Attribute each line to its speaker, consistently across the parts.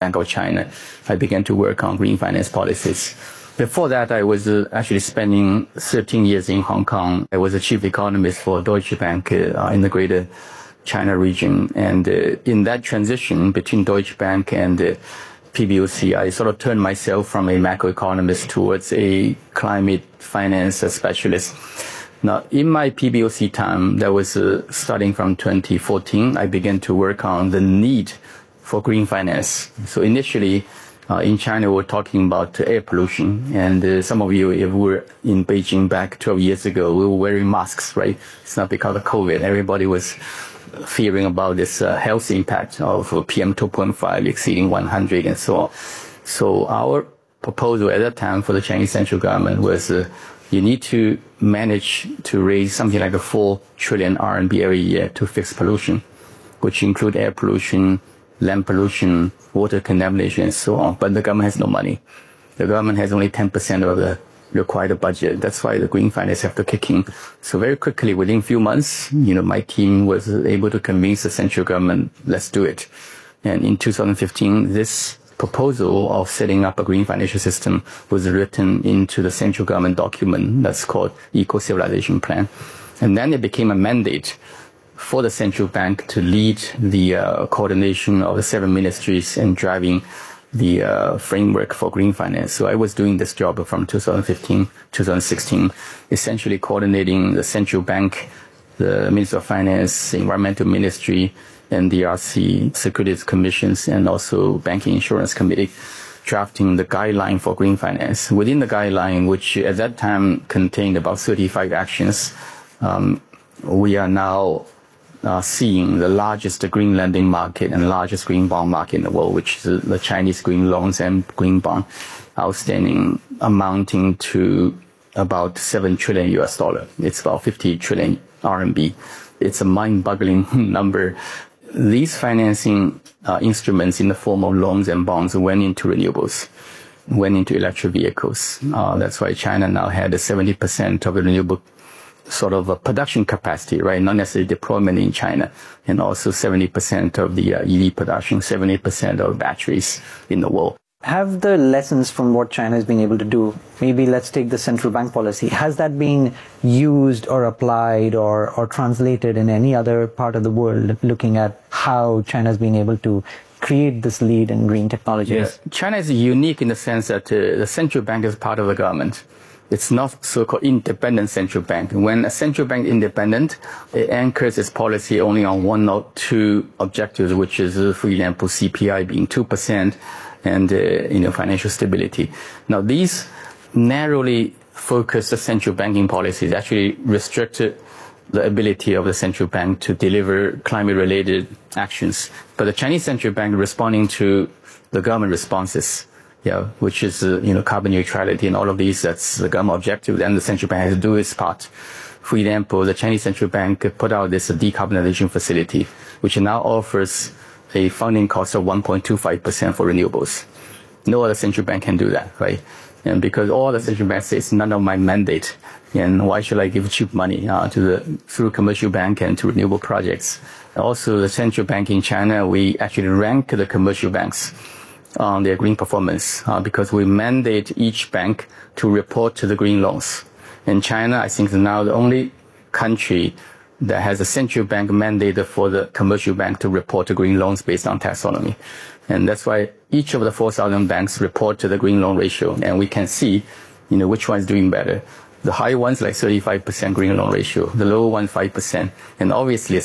Speaker 1: Bank of China, I began to work on green finance policies. Before that, I was actually spending 13 years in Hong Kong. I was a chief economist for Deutsche Bank in the greater China region. And in that transition between Deutsche Bank and PBOC, I sort of turned myself from a macroeconomist towards a climate finance specialist. Now, in my PBOC time, that was starting from 2014, I began to work on the need for green finance. So initially, in China, we're talking about air pollution. And some of you, if we were in Beijing back 12 years ago, we were wearing masks, right? It's not because of COVID. Everybody was fearing about this health impact of PM 2.5 exceeding 100 and so on. So our proposal at that time for the Chinese central government was you need to manage to raise something like 4 trillion RMB every year to fix pollution, which include air pollution, land pollution, water contamination, and so on. But the government has no money. The government has only 10% of the required budget. That's why the green finance have to kick in. So very quickly, within a few months, my team was able to convince the central government, let's do it. And in 2015, this proposal of setting up a green financial system was written into the central government document that's called Eco-Civilization Plan. And then it became a mandate for the central bank to lead the coordination of the 7 ministries and driving the framework for green finance. So I was doing this job from 2015, 2016, essentially coordinating the central bank, the Ministry of Finance, Environmental Ministry, and the RC Securities Commissions, and also Banking Insurance Committee, drafting the guideline for green finance. Within the guideline, which at that time contained about 35 actions, we are now seeing the largest green lending market and largest green bond market in the world, which is the Chinese green loans and green bond outstanding amounting to about 7 trillion US dollar. It's about 50 trillion RMB. It's a mind-boggling number. These financing instruments in the form of loans and bonds went into renewables, went into electric vehicles. That's why China now had 70% of the renewable sort of a production capacity, right? Not necessarily deployment in China. And also 70% of the EV production, 70% of batteries in the world.
Speaker 2: Have the lessons from what China has been able to do, maybe let's take the central bank policy, has that been used or applied or translated in any other part of the world, looking at how China has been able to create this lead in green technologies?
Speaker 1: Yes. China is unique in the sense that the central bank is part of the government. It's not so-called independent central bank. When a central bank is independent, it anchors its policy only on 1 or 2 objectives, which is, for example, CPI being 2% and, financial stability. Now, these narrowly focused central banking policies actually restricted the ability of the central bank to deliver climate-related actions. But the Chinese central bank responding to the government responses, which is, carbon neutrality and all of these, that's the government objective, then the central bank has to do its part. For example, the Chinese central bank put out this decarbonization facility, which now offers a funding cost of 1.25% for renewables. No other central bank can do that, right? And because all the central banks say it's none of my mandate, and why should I give cheap money through commercial bank and to renewable projects? Also, the central bank in China, we actually rank the commercial banks on their green performance because we mandate each bank to report to the green loans. In China, I think is now the only country that has a central bank mandate for the commercial bank to report to green loans based on taxonomy. And that's why each of the 4,000 banks report to the green loan ratio, and we can see, which one is doing better. The high ones like 35% green loan ratio, the lower one 5%. And obviously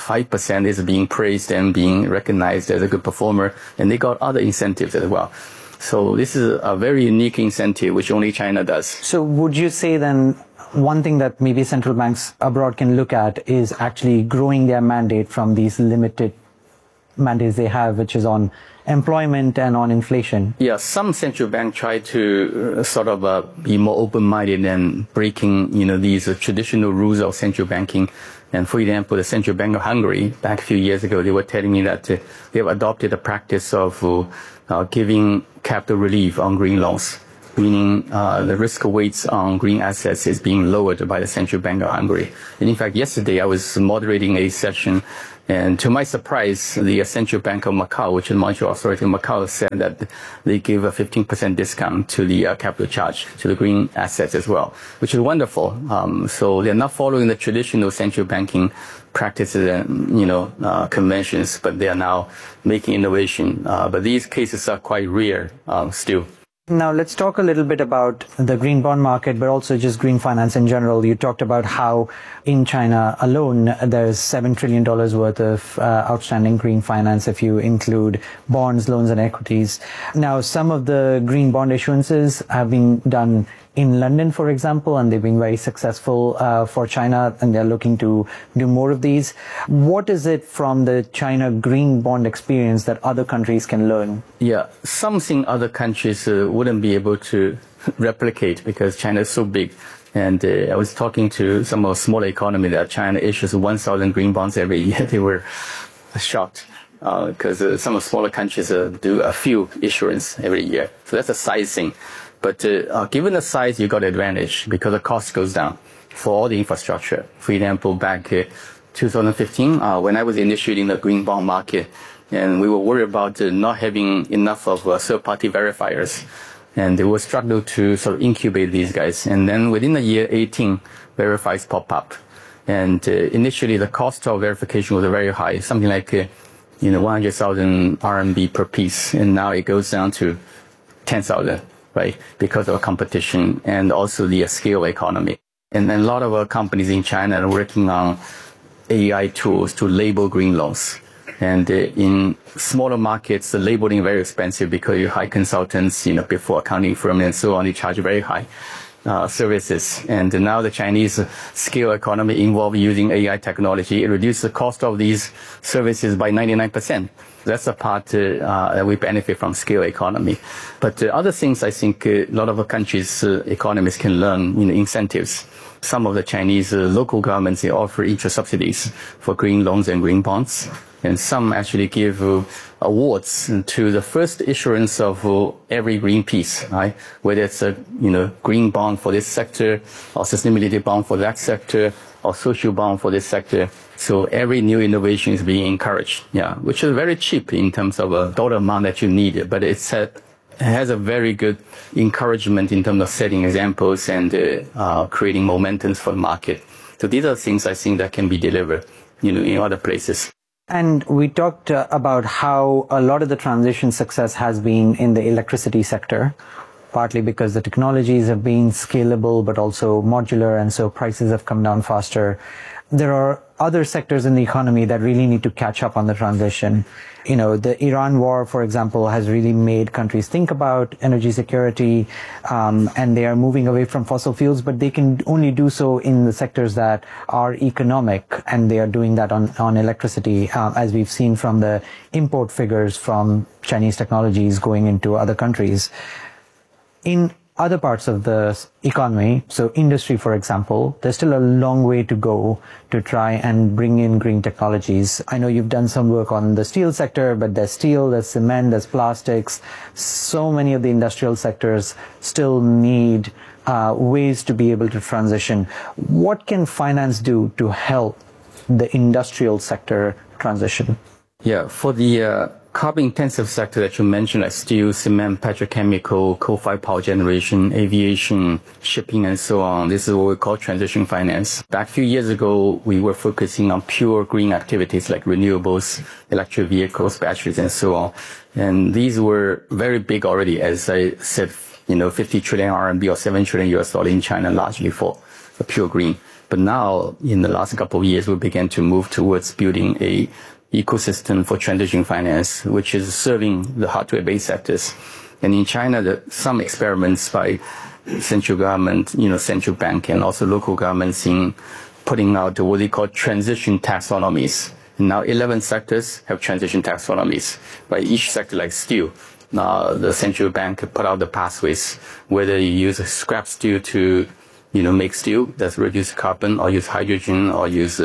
Speaker 1: 35% is being praised and being recognized as a good performer, and they got other incentives as well. So this is a very unique incentive which only China does.
Speaker 2: So would you say then one thing that maybe central banks abroad can look at is actually growing their mandate from these limited mandates they have, which is on employment and on inflation?
Speaker 1: Yeah, some central banks try to sort of be more open-minded and breaking, these traditional rules of central banking. And for example, the Central Bank of Hungary, back a few years ago, they were telling me that they have adopted a practice of giving capital relief on green loans, meaning the risk weights on green assets is being lowered by the Central Bank of Hungary. And in fact, yesterday I was moderating a session And to my surprise, the Central Bank of Macau, which is the Monetary Authority of Macau, said that they give a 15% discount to the capital charge, to the green assets as well, which is wonderful. So they're not following the traditional central banking practices and, conventions, but they are now making innovation. But these cases are quite rare still.
Speaker 2: Now, let's talk a little bit about the green bond market, but also just green finance in general. You talked about how in China alone, there's $7 trillion worth of outstanding green finance if you include bonds, loans, and equities. Now, some of the green bond issuances have been done in London, for example, and they've been very successful for China, and they're looking to do more of these. What is it from the China green bond experience that other countries can learn?
Speaker 1: Yeah, something other countries wouldn't be able to replicate because China is so big. And I was talking to some of smaller economies that China issues 1,000 green bonds every year. They were shocked because some of smaller countries do a few issuance every year. So that's a size thing. But given the size, you got advantage because the cost goes down for all the infrastructure. For example, back 2015, when I was initiating the green bond market, and we were worried about not having enough of third-party verifiers. And they were struggling to sort of incubate these guys. And then within the year 18, verifiers pop up. And initially, the cost of verification was very high, something like 100,000 RMB per piece. And now it goes down to 10,000. Right, because of competition and also the scale economy. And then a lot of companies in China are working on AI tools to label green loans. And in smaller markets, the labeling is very expensive because you hire consultants, before accounting firm and so on, they charge very high services. And now the Chinese scale economy involved using AI technology. It reduces the cost of these services by 99%. That's the part that we benefit from scale economy. But other things, I think a lot of countries' economies can learn, incentives. Some of the Chinese local governments, they offer interest subsidies for green loans and green bonds. And some actually give awards to the first issuance of every green piece, right? Whether it's a green bond for this sector, or sustainability bond for that sector, or social bond for this sector. So every new innovation is being encouraged, which is very cheap in terms of a dollar amount that you need, but it has a very good encouragement in terms of setting examples and creating momentums for the market. So these are things I think that can be delivered, in other places.
Speaker 2: And we talked about how a lot of the transition success has been in the electricity sector, partly because the technologies have been scalable but also modular, and so prices have come down faster. There are other sectors in the economy that really need to catch up on the transition. The Iran war, for example, has really made countries think about energy security, and they are moving away from fossil fuels, but they can only do so in the sectors that are economic, and they are doing that on electricity, as we've seen from the import figures from Chinese technologies going into other countries. In other parts of the economy, so industry, for example, there's still a long way to go to try and bring in green technologies. I know you've done some work on the steel sector, but there's steel, there's cement, there's plastics. So many of the industrial sectors still need ways to be able to transition. What can finance do to help the industrial sector transition?
Speaker 1: Yeah, for the carbon-intensive sector that you mentioned, like steel, cement, petrochemical, coal-fired power generation, aviation, shipping, and so on. This is what we call transition finance. Back a few years ago, we were focusing on pure green activities like renewables, electric vehicles, batteries, and so on. And these were very big already, as I said, 50 trillion RMB or $7 trillion in China, largely for the pure green. But now, in the last couple of years, we began to move towards building a ecosystem for transition finance, which is serving the hardware-based sectors. And in China, some experiments by central government, central bank, and also local governments in putting out what they call transition taxonomies. And now 11 sectors have transition taxonomies. By each sector, like steel, now the central bank put out the pathways, whether you use scrap steel to, make steel that's reduce carbon, or use hydrogen, or use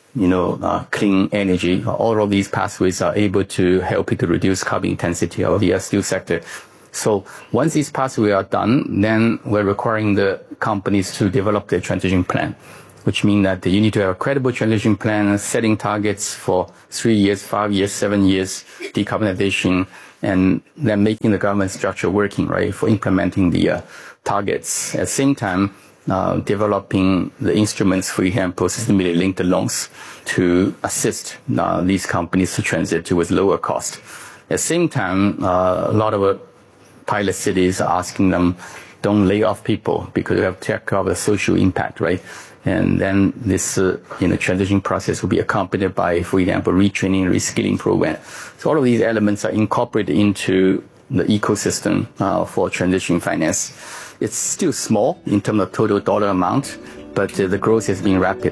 Speaker 1: clean energy. All of these pathways are able to help you to reduce carbon intensity of the steel sector. So once these pathways are done, then we're requiring the companies to develop their transition plan. which means that you need to have a credible transition plan, setting targets for 3 years, 5 years, 7 years decarbonization, and then making the government structure working, right, for implementing the targets. At the same time, developing the instruments, for example, systemically linked loans to assist these companies to transit towards lower cost. At the same time, a lot of pilot cities are asking them, don't lay off people because you have to take care of the social impact, right? And then this transition process will be accompanied by, for example, retraining, reskilling program. So all of these elements are incorporated into the ecosystem for transition finance. It's still small in terms of total dollar amount, but the growth has been rapid.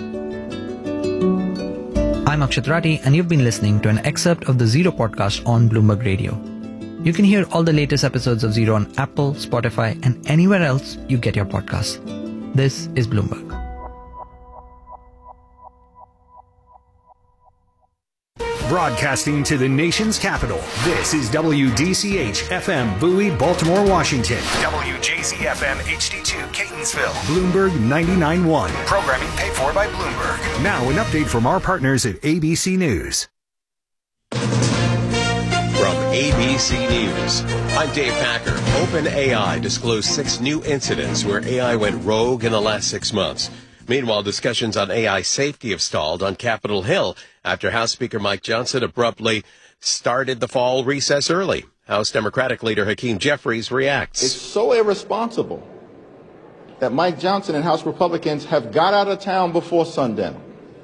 Speaker 2: I'm Akshat Rathi, and you've been listening to an excerpt of the Zero podcast on Bloomberg Radio. You can hear all the latest episodes of Zero on Apple, Spotify, and anywhere else you get your podcasts. This is Bloomberg.
Speaker 3: Broadcasting to the nation's capital, this is WDCH-FM Bowie, Baltimore, Washington. WJZ-FM HD2 Catonsville. Bloomberg 99.1. Programming paid for by Bloomberg. Now an update from our partners at ABC News.
Speaker 4: From ABC News, I'm Dave Packer. OpenAI disclosed 6 new incidents where AI went rogue in the last 6 months. Meanwhile, discussions on AI safety have stalled on Capitol Hill after House Speaker Mike Johnson abruptly started the fall recess early. House Democratic leader Hakeem Jeffries reacts.
Speaker 5: It's so irresponsible that Mike Johnson and House Republicans have got out of town before sundown,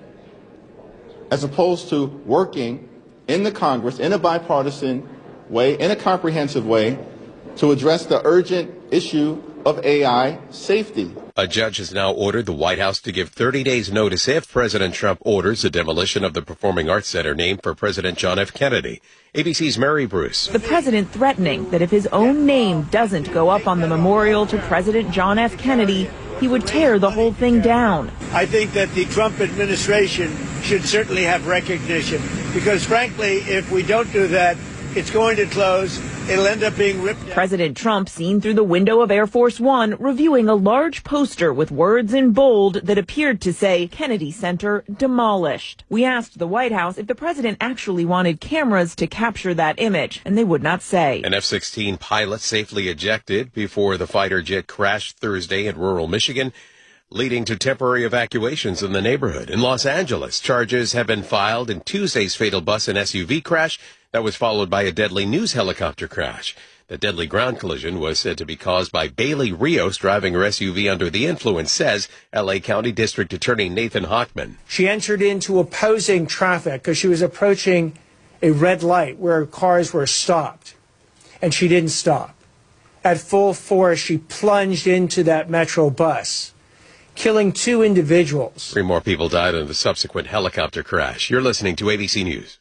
Speaker 5: as opposed to working in the Congress in a bipartisan way, in a comprehensive way, to address the urgent issue of AI safety.
Speaker 4: A judge has now ordered the White House to give 30 days notice if President Trump orders the demolition of the Performing Arts Center named for President John F. Kennedy. ABC's Mary Bruce.
Speaker 6: The president threatening that if his own name doesn't go up on the memorial to President John F. Kennedy, he would tear the whole thing down.
Speaker 7: I think that the Trump administration should certainly have recognition, because frankly, if we don't do that, it's going to close. It'll end up being ripped down.
Speaker 6: President Trump seen through the window of Air Force One, reviewing a large poster with words in bold that appeared to say Kennedy Center demolished. We asked the White House if the president actually wanted cameras to capture that image, and they would not say.
Speaker 4: An F-16 pilot safely ejected before the fighter jet crashed Thursday in rural Michigan, leading to temporary evacuations in the neighborhood. In Los Angeles, charges have been filed in Tuesday's fatal bus and SUV crash that was followed by a deadly news helicopter crash. The deadly ground collision was said to be caused by Bailey Rios driving her SUV under the influence, says L.A. County District Attorney Nathan Hochman.
Speaker 8: She entered into opposing traffic because she was approaching a red light where cars were stopped, and she didn't stop. At full force, she plunged into that Metro bus, killing 2 individuals.
Speaker 4: 3 more people died in the subsequent helicopter crash. You're listening to ABC News.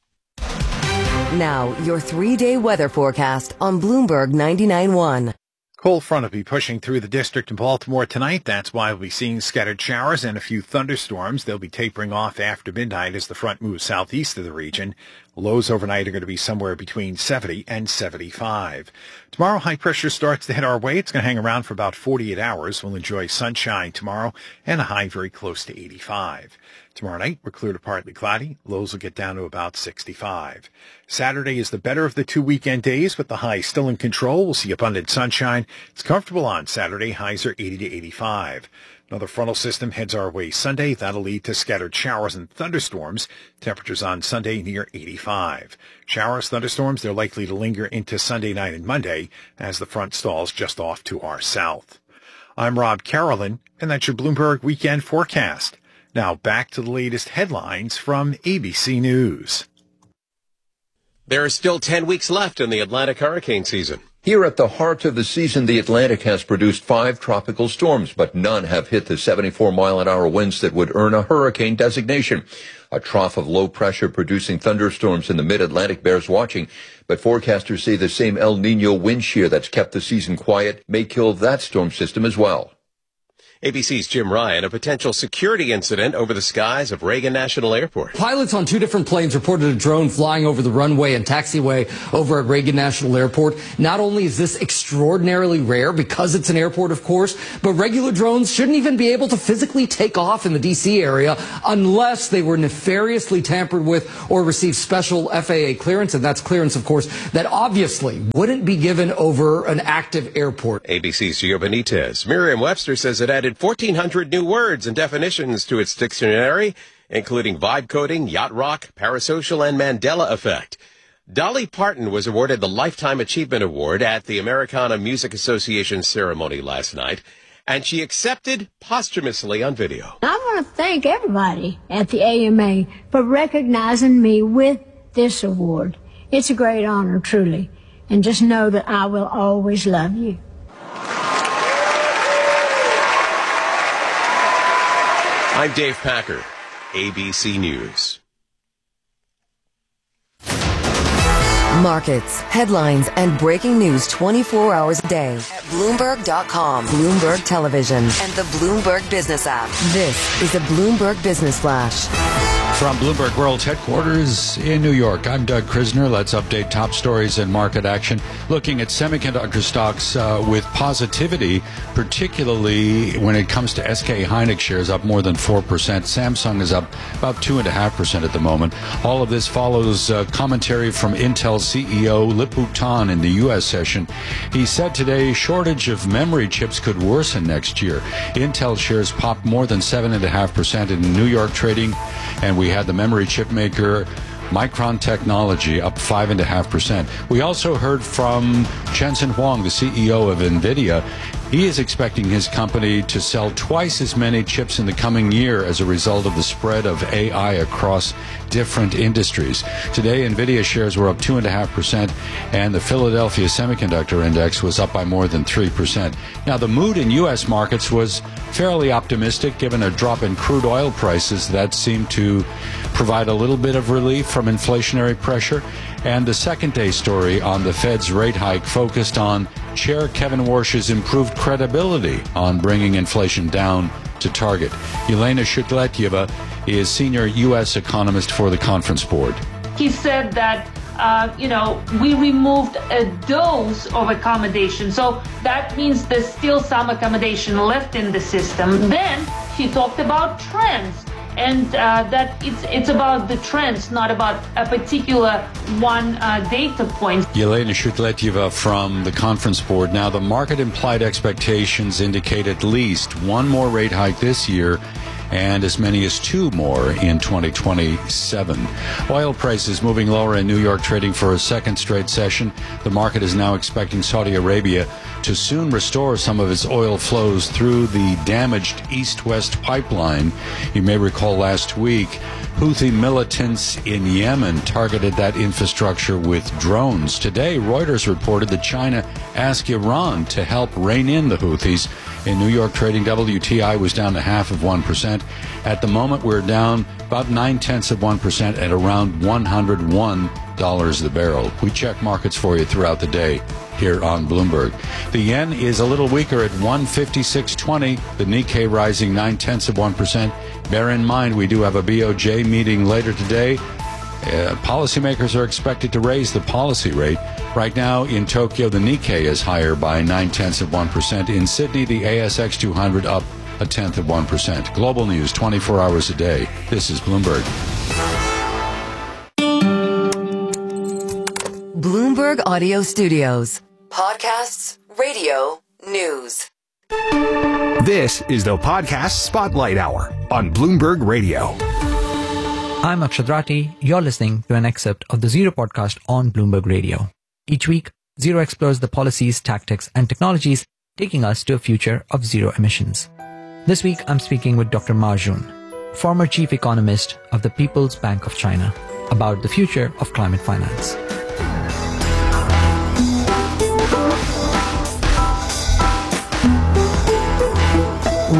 Speaker 9: Now, your 3-day weather forecast on Bloomberg 99.1.
Speaker 3: Cold front will be pushing through the district in Baltimore tonight. That's why we'll be seeing scattered showers and a few thunderstorms. They'll be tapering off after midnight as the front moves southeast of the region. Lows overnight are going to be somewhere between 70 and 75. Tomorrow, high pressure starts to head our way. It's going to hang around for about 48 hours. We'll enjoy sunshine tomorrow and a high very close to 85. Tomorrow night, we're clear to partly cloudy. Lows will get down to about 65. Saturday is the better of the 2 weekend days, with the highs still in control. We'll see abundant sunshine. It's comfortable on Saturday. Highs are 80 to 85. Another frontal system heads our way Sunday. That'll lead to scattered showers and thunderstorms. Temperatures on Sunday near 85. Showers, thunderstorms, they're likely to linger into Sunday night and Monday as the front stalls just off to our south. I'm Rob Carolyn, and that's your Bloomberg Weekend Forecast. Now back to the latest headlines from ABC News.
Speaker 4: There are still 10 weeks left in the Atlantic hurricane season.
Speaker 10: Here at the heart of the season, the Atlantic has produced 5 tropical storms, but none have hit the 74-mile-an-hour winds that would earn a hurricane designation. A trough of low pressure producing thunderstorms in the mid-Atlantic bears watching, but forecasters say the same El Nino wind shear that's kept the season quiet may kill that storm system as well.
Speaker 4: ABC's Jim Ryan, a potential security incident over the skies of Reagan National Airport.
Speaker 11: Pilots on 2 different planes reported a drone flying over the runway and taxiway over at Reagan National Airport. Not only is this extraordinarily rare because it's an airport, of course, but regular drones shouldn't even be able to physically take off in the D.C. area unless they were nefariously tampered with or received special FAA clearance. And that's clearance, of course, that obviously wouldn't be given over an active airport.
Speaker 4: ABC's Gio Benitez. Merriam-Webster says it added 1,400 new words and definitions to its dictionary, including vibe coding, yacht rock, parasocial, and Mandela effect. Dolly Parton was awarded the Lifetime Achievement Award at the Americana Music Association ceremony last night, and she accepted posthumously on video.
Speaker 12: I want to thank everybody at the AMA for recognizing me with this award. It's a great honor, truly, and just know that I will always love you.
Speaker 4: I'm Dave Packer, ABC News.
Speaker 9: Markets, headlines, and breaking news 24 hours a day at Bloomberg.com, Bloomberg Television, and the Bloomberg Business app. This is a Bloomberg Business Flash.
Speaker 13: From Bloomberg World's headquarters in New York, I'm Doug Krisner. Let's update top stories and market action. Looking at semiconductor stocks with positivity, particularly when it comes to SK Hynix shares up more than 4%. Samsung is up about 2.5% at the moment. All of this follows commentary from Intel CEO Lip-Bu Tan in the U.S. session. He said today shortage of memory chips could worsen next year. Intel shares popped more than 7.5% in New York trading, and we had the memory chip maker Micron Technology up 5.5%. We also heard from Jensen Huang, the CEO of NVIDIA. He is expecting his company to sell twice as many chips in the coming year as a result of the spread of AI across different industries. Today, NVIDIA shares were up 2.5%, and the Philadelphia Semiconductor Index was up by more than 3%. Now, the mood in U.S. markets was fairly optimistic given a drop in crude oil prices that seemed to provide a little bit of relief from inflationary pressure. And the second day story on the Fed's rate hike focused on Chair Kevin Warsh's improved credibility on bringing inflation down to target. Yelena Shukletyeva is senior U.S. economist for the Conference Board.
Speaker 14: He said that, we removed a dose of accommodation. So that means there's still some accommodation left in the system. Then he talked about trends. And that it's about the trends, not about a particular one data point.
Speaker 13: Yelena Shukletyeva from the Conference Board. Now, the market implied expectations indicate at least one more rate hike this year and as many as 2 more in 2027. Oil prices moving lower in New York, trading for a second straight session. The market is now expecting Saudi Arabia to soon restore some of its oil flows through the damaged east-west pipeline. You may recall last week, Houthi militants in Yemen targeted that infrastructure with drones. Today, Reuters reported that China asked Iran to help rein in the Houthis. In New York trading, WTI was down 0.5%. At the moment, we're down about 0.9% at around $101 the barrel. We check markets for you throughout the day here on Bloomberg. The yen is a little weaker at 156.20. The Nikkei rising 0.9%. Bear in mind, we do have a BOJ meeting later today. Policymakers are expected to raise the policy rate. Right now in Tokyo, the Nikkei is higher by 0.9%. In Sydney, the ASX 200 up 0.1%. Global news 24 hours a day. This is Bloomberg.
Speaker 9: Bloomberg Audio Studios. Podcasts, radio, news.
Speaker 15: This is the Podcast Spotlight Hour on Bloomberg Radio.
Speaker 2: I'm Akshat Rathi. You're listening to an excerpt of the Zero podcast on Bloomberg Radio. Each week, Zero explores the policies, tactics, and technologies taking us to a future of zero emissions. This week, I'm speaking with Dr. Ma Jun, former chief economist of the People's Bank of China, about the future of climate finance.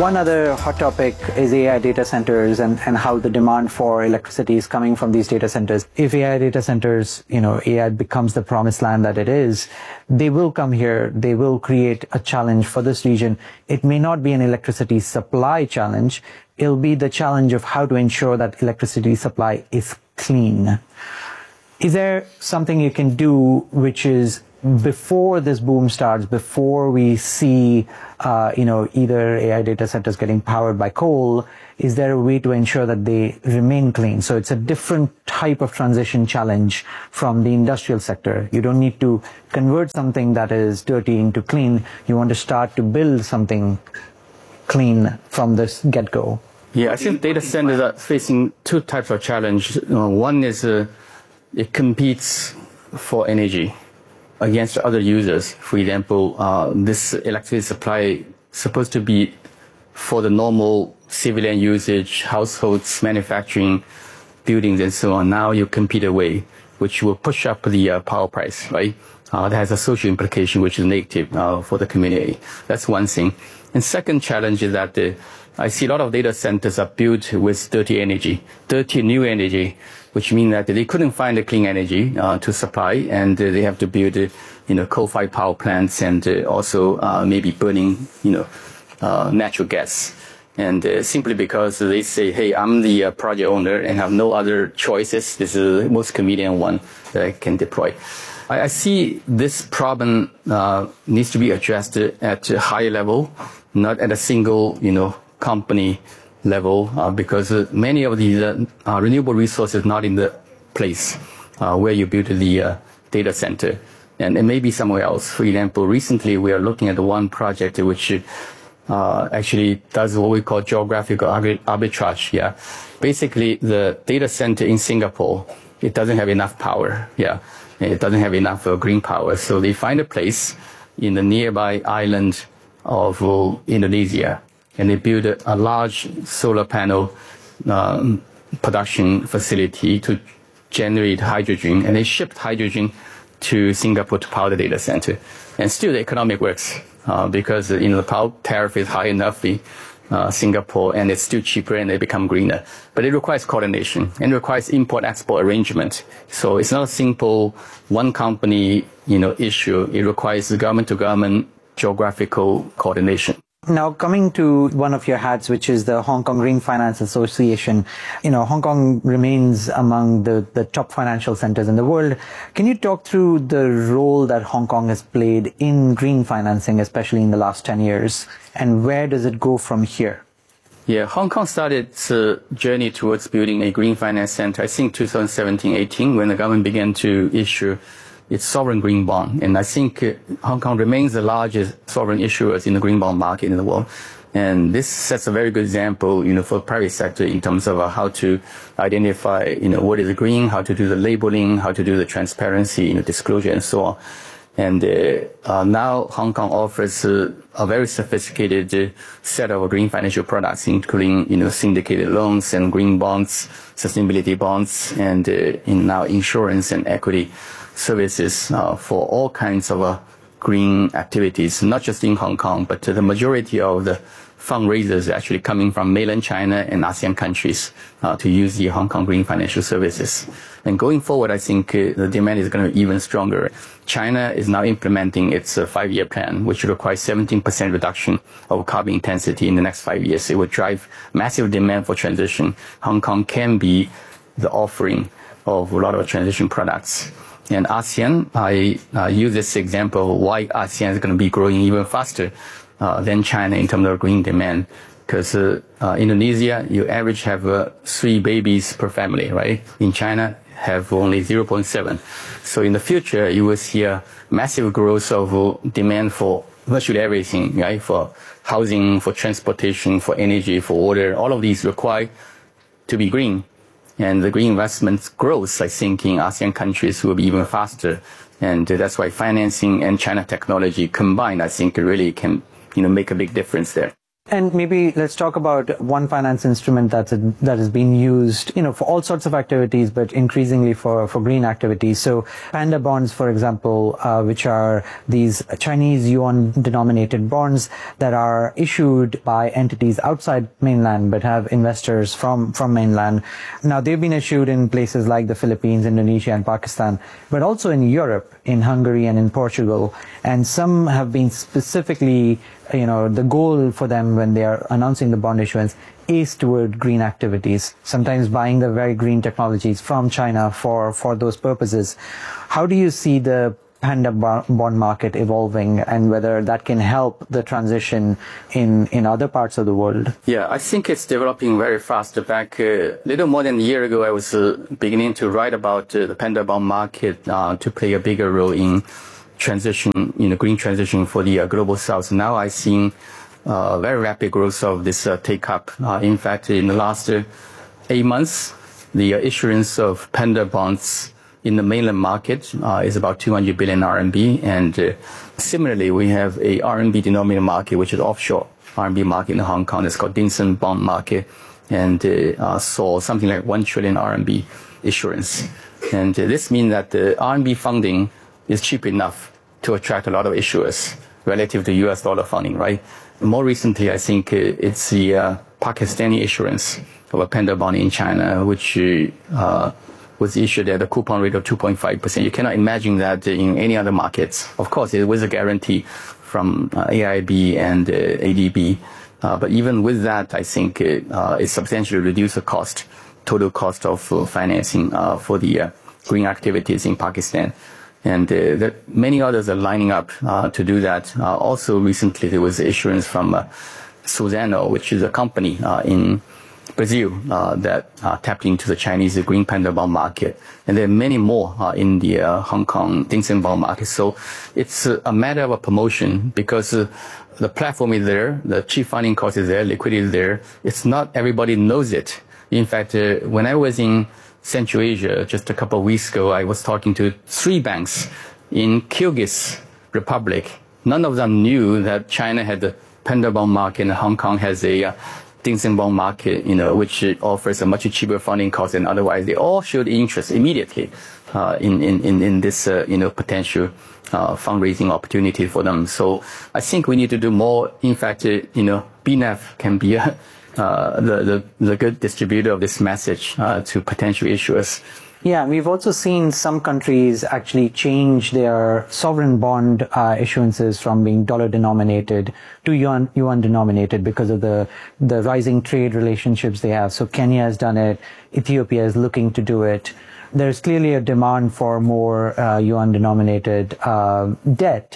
Speaker 2: One other hot topic is AI data centers and how the demand for electricity is coming from these data centers. If AI data centers, AI becomes the promised land that it is, they will come here, they will create a challenge for this region. It may not be an electricity supply challenge, it'll be the challenge of how to ensure that electricity supply is clean. Is there something you can do which is before this boom starts, before we see, either AI data centers getting powered by coal, is there a way to ensure that they remain clean? So it's a different type of transition challenge from the industrial sector. You don't need to convert something that is dirty into clean. You want to start to build something clean from this get-go.
Speaker 1: Yeah, I think data centers are facing two types of challenge. One is it competes for energy against other users. For example, this electricity supply is supposed to be for the normal civilian usage, households, manufacturing, buildings, and so on. Now you compete away, which will push up the power price, right? That has a social implication, which is negative for the community. That's one thing. And second challenge is that I see a lot of data centers are built with dirty energy, dirty new energy, which means that they couldn't find the clean energy to supply, and they have to build, coal-fired power plants, and also maybe burning, natural gas. And simply because they say, hey, I'm the project owner and have no other choices, this is the most convenient one that I can deploy. I see this problem needs to be addressed at a higher level, not at a single, company level, because many of these renewable resources not in the place where you build the data center, and it may be somewhere else. For example, recently we are looking at one project which actually does what we call geographical arbitrage. Yeah, basically the data center in Singapore, it doesn't have enough power. Yeah, it doesn't have enough green power, so they find a place in the nearby island of Indonesia, and they build a large solar panel production facility to generate hydrogen, and they shipped hydrogen to Singapore to power the data center. And still the economic works because the power tariff is high enough in Singapore, and it's still cheaper, and they become greener. But it requires coordination and requires import-export arrangement. So it's not a simple one company issue. It requires government-to-government geographical coordination.
Speaker 2: Now, coming to one of your hats, which is the Hong Kong Green Finance Association, Hong Kong remains among the top financial centers in the world. Can you talk through the role that Hong Kong has played in green financing, especially in the last 10 years, and where does it go from here?
Speaker 1: Yeah, Hong Kong started its journey towards building a green finance center, I think 2017-18, when the government began to issue its sovereign green bond. And I think Hong Kong remains the largest sovereign issuers in the green bond market in the world. And this sets a very good example, for the private sector in terms of how to identify, what is green, how to do the labeling, how to do the transparency, disclosure, and so on. And now Hong Kong offers a very sophisticated set of green financial products, including, syndicated loans and green bonds, sustainability bonds, and now insurance and equity services for all kinds of green activities, not just in Hong Kong, but the majority of the fundraisers are actually coming from mainland China and ASEAN countries to use the Hong Kong Green Financial Services. And going forward, I think the demand is going to be even stronger. China is now implementing its 5-year plan, which requires 17% reduction of carbon intensity in the next 5 years. It will drive massive demand for transition. Hong Kong can be the offering of a lot of transition products. And ASEAN, I use this example why ASEAN is going to be growing even faster than China in terms of green demand. Because Indonesia, you average have 3 babies per family, right? In China, have only 0.7. So in the future, you will see a massive growth of demand for virtually everything, right? For housing, for transportation, for energy, for water. All of these require to be green. And the green investment growth, I think, in ASEAN countries will be even faster. And that's why financing and China technology combined, I think, really can, make a big difference there.
Speaker 2: And maybe let's talk about one finance instrument that has been used, for all sorts of activities, but increasingly for green activities. So panda bonds, for example, which are these Chinese yuan denominated bonds that are issued by entities outside mainland, but have investors from mainland. Now, they've been issued in places like the Philippines, Indonesia, and Pakistan, but also in Europe, in Hungary and in Portugal. And some have been specifically, the goal for them when they are announcing the bond issuance is toward green activities, sometimes buying the very green technologies from China for those purposes. How do you see the panda bond market evolving, and whether that can help the transition in other parts of the world?
Speaker 1: Yeah, I think it's developing very fast. Back a little more than a year ago, I was beginning to write about the panda bond market to play a bigger role in transition, green transition for the global south. Now I've seen very rapid growth of this take-up. In fact, in the last 8 months, the issuance of panda bonds in the mainland market is about 200 billion RMB. And similarly, we have a RMB denominated market, which is offshore RMB market in Hong Kong. It's called Dim Sum Bond Market, and saw something like 1 trillion RMB issuance. And this means that the RMB funding is cheap enough to attract a lot of issuers relative to US dollar funding, right? More recently, I think it's the Pakistani issuance of a panda bond in China, which was issued at a coupon rate of 2.5%. You cannot imagine that in any other markets. Of course, it was a guarantee from AIB and ADB. But even with that, I think it substantially reduced the total cost of financing for the green activities in Pakistan. And many others are lining up to do that. Also, recently, there was issuance from Suzano, which is a company in Brazil that tapped into the Chinese green panda bond market. And there are many more in the Hong Kong Dim Sum bond market. So it's a matter of a promotion, because the platform is there, the cheap funding cost is there, liquidity is there. It's not everybody knows it. In fact, when I was in Central Asia just a couple of weeks ago, I was talking to 3 banks in Kyrgyz Republic. None of them knew that China had the panda bond market and Hong Kong has a Dim Sum bond market, which offers a much cheaper funding cost than otherwise. They all showed interest immediately in this potential fundraising opportunity for them. So I think we need to do more. In fact, BNEF can be the good distributor of this message to potential issuers.
Speaker 2: Yeah, we've also seen some countries actually change their sovereign bond issuances from being dollar denominated to yuan denominated because of the rising trade relationships they have. So Kenya has done it. Ethiopia is looking to do it. There's clearly a demand for more yuan denominated debt.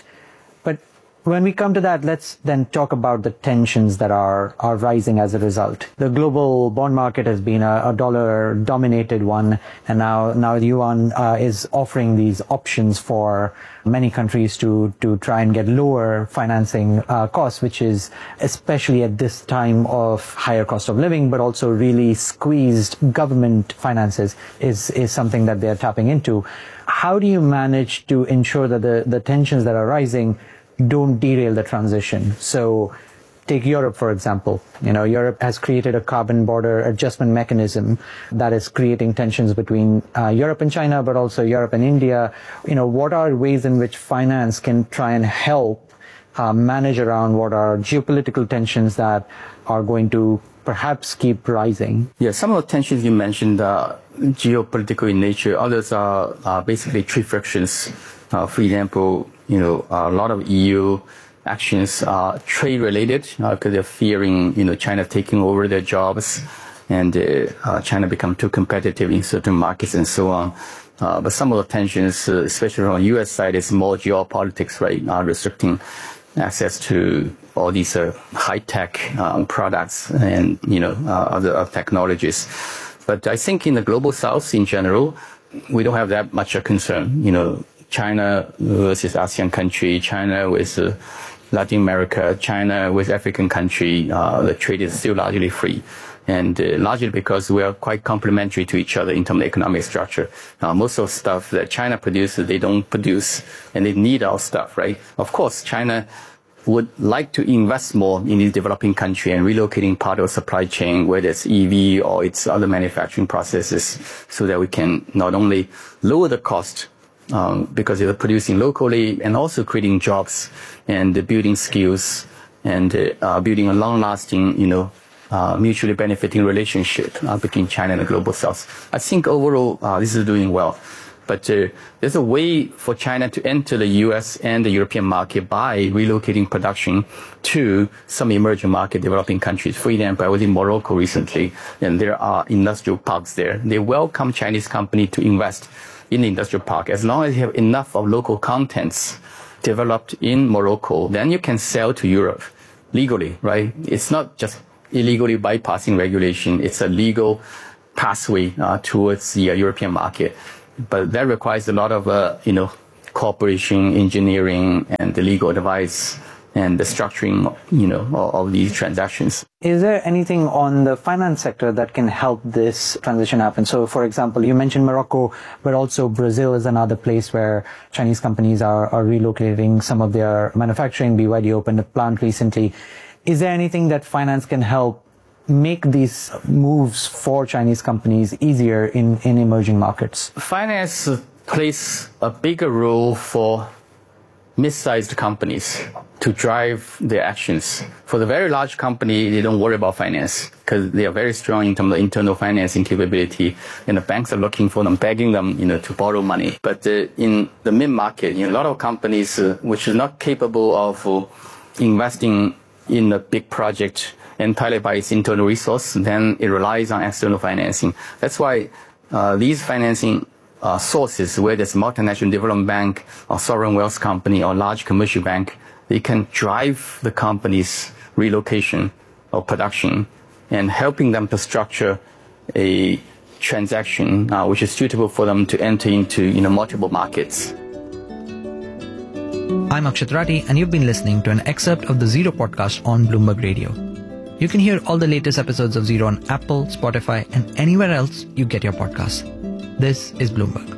Speaker 2: When we come to that, let's then talk about the tensions that are rising as a result. The global bond market has been a dollar-dominated one, and now the yuan is offering these options for many countries to try and get lower financing costs, which is, especially at this time of higher cost of living, but also really squeezed government finances, is something that they're tapping into. How do you manage to ensure that the tensions that are rising don't derail the transition? So take Europe, for example. Europe has created a carbon border adjustment mechanism that is creating tensions between Europe and China, but also Europe and India. What are ways in which finance can try and help manage around what are geopolitical tensions that are going to perhaps keep rising?
Speaker 1: Yeah, some of the tensions you mentioned are geopolitical in nature. Others are basically trade frictions. For example, a lot of EU actions are trade related because they're fearing, China taking over their jobs and China become too competitive in certain markets and so on. But some of the tensions, especially on the US side, is more geopolitics, right? Restricting access to all these high-tech products and, other technologies. But I think in the global south in general, we don't have that much a concern. China versus ASEAN country, China with Latin America, China with African country, the trade is still largely free. And largely because we are quite complementary to each other in terms of economic structure. Most of the stuff that China produces, they don't produce, and they need our stuff, right? Of course, China would like to invest more in these developing country and relocating part of the supply chain, whether it's EV or it's other manufacturing processes, so that we can not only lower the cost because they're producing locally and also creating jobs and building skills and building a long-lasting, mutually benefiting relationship between China and the global south. I think overall this is doing well. But there's a way for China to enter the U.S. and the European market by relocating production to some emerging market developing countries. For example, I was in Morocco recently, and there are industrial parks there. They welcome Chinese company to invest in the industrial park. As long as you have enough of local contents developed in Morocco, then you can sell to Europe legally, right? It's not just illegally bypassing regulation. It's a legal pathway towards the European market. But that requires a lot of, cooperation, engineering, and the legal advice and the structuring, of these transactions.
Speaker 2: Is there anything on the finance sector that can help this transition happen? So, for example, you mentioned Morocco, but also Brazil is another place where Chinese companies are relocating some of their manufacturing. BYD opened a plant recently. Is there anything that finance can help make these moves for Chinese companies easier in emerging markets?
Speaker 1: Finance plays a bigger role for mid-sized companies to drive their actions. For the very large company, they don't worry about finance because they are very strong in terms of internal financing capability, and the banks are looking for them, begging them, to borrow money. But in the mid-market, a lot of companies which is not capable of investing in a big project entirely by its internal resource, then it relies on external financing. That's why these financing sources, whether it's multinational development bank or sovereign wealth company or large commercial bank, they can drive the company's relocation or production and helping them to structure a transaction which is suitable for them to enter into multiple markets.
Speaker 16: I'm Akshat Rathi, and you've been listening to an excerpt of the Zero podcast on Bloomberg Radio. You can hear all the latest episodes of Zero on Apple, Spotify, and anywhere else you get your podcasts. This is Bloomberg.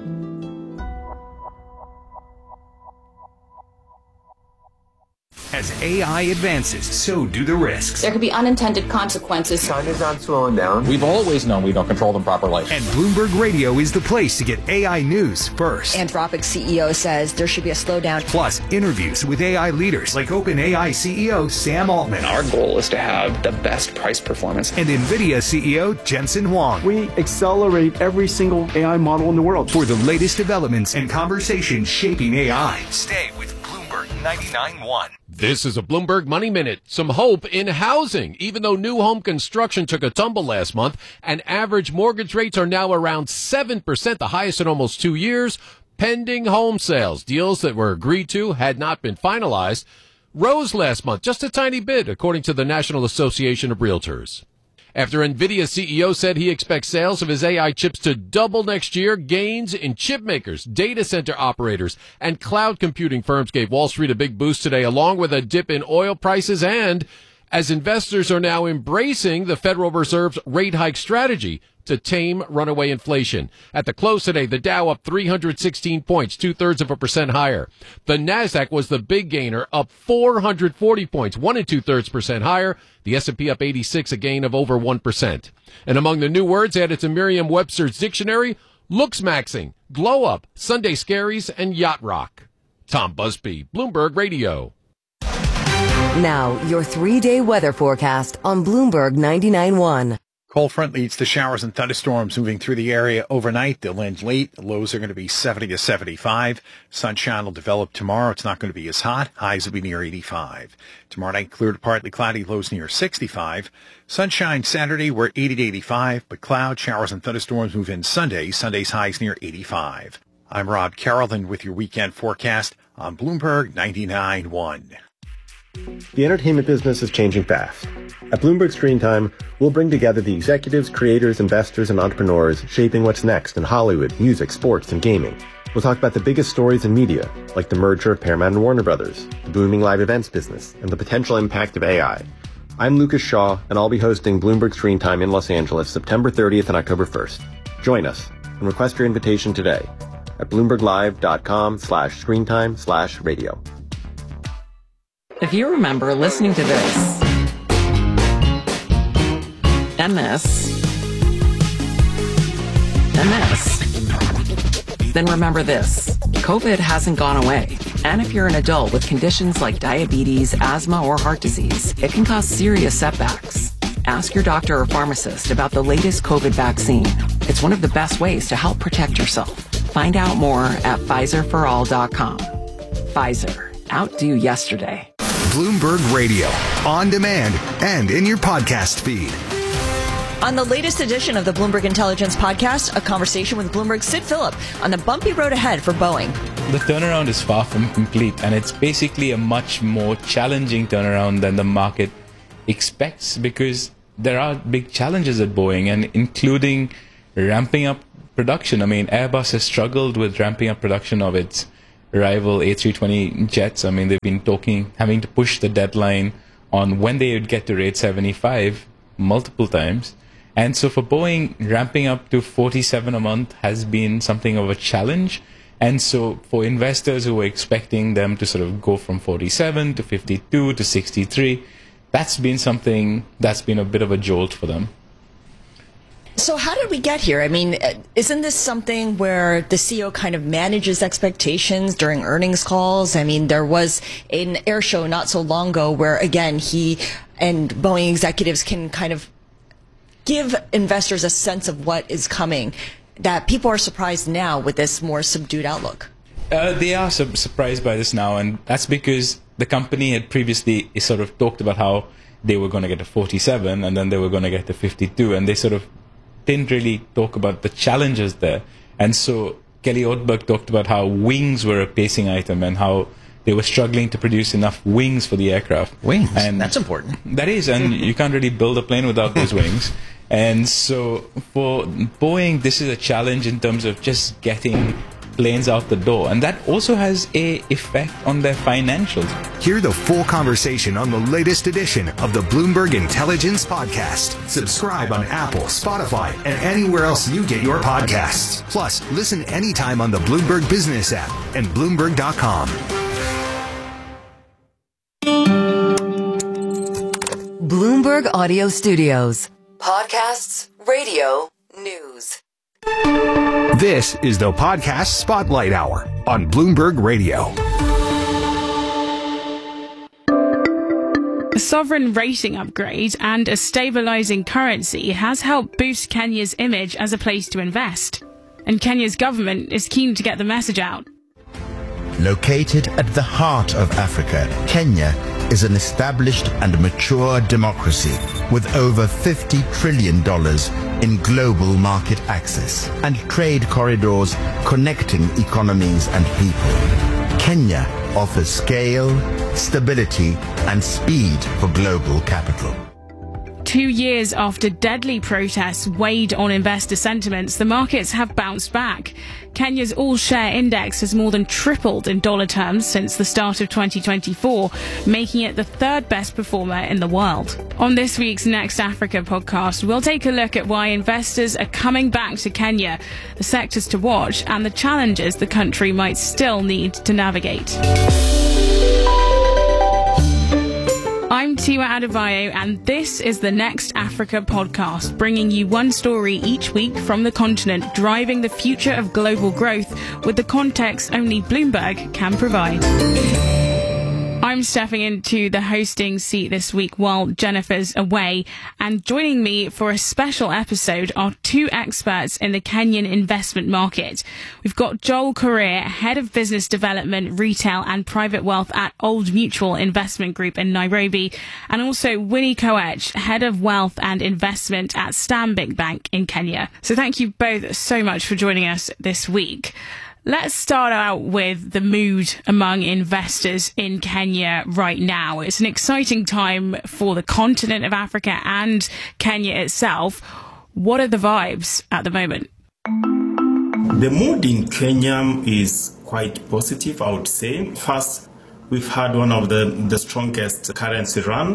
Speaker 15: As AI advances, so do the risks.
Speaker 17: There could be unintended consequences.
Speaker 18: China's not slowing down. We've always known we don't control them properly.
Speaker 15: And Bloomberg Radio is the place to get AI news first.
Speaker 19: Anthropic CEO says there should be a slowdown.
Speaker 15: Plus, interviews with AI leaders like OpenAI CEO Sam Altman.
Speaker 20: Our goal is to have the best price performance.
Speaker 15: And NVIDIA CEO Jensen Huang.
Speaker 21: We accelerate every single AI model in the world.
Speaker 15: For the latest developments and conversations shaping AI. Stay with Bloomberg 99.1.
Speaker 4: This is a Bloomberg Money Minute. Some hope in housing. Even though new home construction took a tumble last month and average mortgage rates are now around 7%, the highest in almost 2 years, pending home sales, deals that were agreed to had not been finalized, rose last month just a tiny bit, according to the National Association of Realtors. After NVIDIA CEO said he expects sales of his AI chips to double next year, gains in chip makers, data center operators, and cloud computing firms gave Wall Street a big boost today, along with a dip in oil prices, and as investors are now embracing the Federal Reserve's rate hike strategy to tame runaway inflation. At the close today, the Dow up 316 points, 0.2% higher. The Nasdaq was the big gainer, up 440 points, 1 2/3% higher. The S&P up 86, a gain of over 1%. And among the new words added to Merriam-Webster's dictionary, looks maxing, glow up, Sunday scaries, and yacht rock. Tom Busby, Bloomberg Radio.
Speaker 9: Now, your 3-day weather forecast on Bloomberg 99.1.
Speaker 3: Cold front leads to showers and thunderstorms moving through the area overnight. They'll end late. The lows are going to be 70 to 75. Sunshine will develop tomorrow. It's not going to be as hot. Highs will be near 85. Tomorrow night, clear to partly cloudy, lows near 65. Sunshine Saturday, we're 80 to 85, but cloud, showers, and thunderstorms move in Sunday. Sunday's highs near 85. I'm Rob Carrollton with your weekend forecast on Bloomberg 99.1.
Speaker 22: The entertainment business is changing fast. At Bloomberg Screen Time, we'll bring together the executives, creators, investors, and entrepreneurs shaping what's next in Hollywood, music, sports, and gaming. We'll talk about the biggest stories in media, like the merger of Paramount and Warner Brothers, the booming live events business, and the potential impact of AI. I'm Lucas Shaw, and I'll be hosting Bloomberg Screen Time in Los Angeles September 30th and October 1st. Join us and request your invitation today at BloombergLive.com/screentime/radio.
Speaker 5: If you remember listening to this, and this, and this, then remember this. COVID hasn't gone away. And if you're an adult with conditions like diabetes, asthma, or heart disease, it can cause serious setbacks. Ask your doctor or pharmacist about the latest COVID vaccine. It's one of the best ways to help protect yourself. Find out more at PfizerForAll.com. Pfizer. Outdo yesterday.
Speaker 15: Bloomberg Radio. On demand and in your podcast feed.
Speaker 19: On the latest edition of the Bloomberg Intelligence Podcast, a conversation with Bloomberg's Sid Phillip on the bumpy road ahead for Boeing.
Speaker 7: The turnaround is far from complete, and it's basically a much more challenging turnaround than the market expects, because there are big challenges at Boeing, and including ramping up production. I mean, Airbus has struggled with ramping up production of its rival A320 jets. I mean, they've been having to push the deadline on when they would get to rate 75 multiple times. And so for Boeing, ramping up to 47 a month has been something of a challenge. And so for investors who were expecting them to sort of go from 47 to 52 to 63, that's been something that's been a bit of a jolt for them.
Speaker 19: So how did we get here? I mean, isn't this something where the CEO kind of manages expectations during earnings calls? I mean, there was an air show not so long ago where, again, he and Boeing executives can kind of give investors a sense of what is coming, that people are surprised now with this more subdued outlook.
Speaker 7: They are surprised by this now, and that's because the company had previously sort of talked about how they were going to get to 47 and then they were going to get to 52, and they sort of didn't really talk about the challenges there. And so Kelly Ortberg talked about how wings were a pacing item and how they were struggling to produce enough wings for the aircraft.
Speaker 23: Wings,
Speaker 7: and
Speaker 23: that's important.
Speaker 7: That is, and you can't really build a plane without those wings. And so for Boeing, this is a challenge in terms of just getting planes out the door. And that also has an effect on their financials.
Speaker 15: Hear the full conversation on the latest edition of the Bloomberg Intelligence Podcast. Subscribe on Apple, Spotify, and anywhere else you get your podcasts. Plus, listen anytime on the Bloomberg Business app and Bloomberg.com.
Speaker 9: Bloomberg Audio Studios. Podcasts, radio, news.
Speaker 15: This is the Podcast Spotlight Hour on Bloomberg Radio.
Speaker 24: A sovereign rating upgrade and a stabilizing currency has helped boost Kenya's image as a place to invest. And Kenya's government is keen to get the message out.
Speaker 25: Located at the heart of Africa, Kenya is an established and mature democracy with over $50 trillion in global market access and trade corridors connecting economies and people. Kenya offers scale, stability, and speed for global capital.
Speaker 24: 2 years after deadly protests weighed on investor sentiments, the markets have bounced back. Kenya's all-share index has more than tripled in dollar terms since the start of 2024, making it the third best performer in the world. On this week's Next Africa podcast, we'll take a look at why investors are coming back to Kenya, the sectors to watch, and the challenges the country might still need to navigate. I'm Tiwa Adebayo, and this is the Next Africa podcast, bringing you one story each week from the continent, driving the future of global growth with the context only Bloomberg can provide. I'm stepping into the hosting seat this week while Jennifer's away, and joining me for a special episode are two experts in the Kenyan investment market. We've got Joel Korir, Head of Business Development, Retail and Private Wealth at Old Mutual Investment Group in Nairobi, and also Winnie Koech, Head of Wealth and Investment at Stanbic Bank in Kenya. So thank you both so much for joining us this week. Let's start out with the mood among investors in Kenya right now. It's an exciting time for the continent of Africa and Kenya itself. What are the vibes at the moment?
Speaker 26: The mood in Kenya is quite positive, I would say. First, we've had one of the strongest currency run